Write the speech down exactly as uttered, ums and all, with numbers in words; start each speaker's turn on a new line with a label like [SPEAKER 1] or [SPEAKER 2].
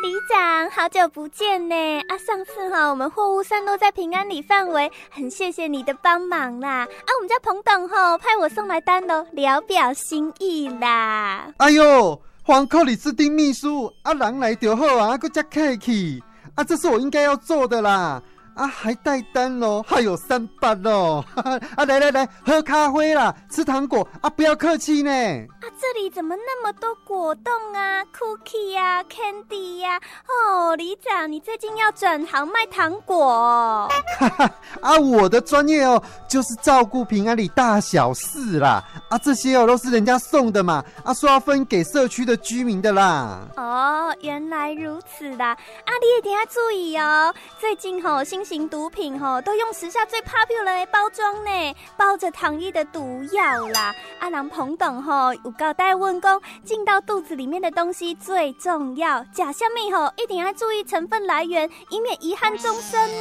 [SPEAKER 1] 里长，好久不见呢！啊，上次哈、哦、我们货物散落在平安里范围，很谢谢你的帮忙啦！啊，我们家彭董吼、哦、派我送来单喽，聊表心意啦。
[SPEAKER 2] 哎呦，黄克里斯丁秘书啊，人来就好啊，还搁这客气啊，这是我应该要做的啦。啊，还带单咯，还有三八咯！啊，来来来，喝咖啡啦，吃糖果啊，不要客气呢。
[SPEAKER 1] 啊，这里怎么那么多果冻啊、cookie 啊、candy 呀、啊？哦，里长，你最近要转行卖糖果、哦？
[SPEAKER 2] 哈哈，啊，我的专业哦，就是照顾平安里大小事啦。啊，这些哦都是人家送的嘛，啊，说要分给社区的居民的啦。
[SPEAKER 1] 哦，原来如此啦！啊，你一定要注意哦，最近吼、哦、新型毒品吼、哦、都用时下最 popular 的包装呢，包着糖衣的毒药啦。啊，人彭董吼有交代问讲，进到肚子里面的东西最重要，吃什么吼一定要注意成分来源，以免遗憾终身呢。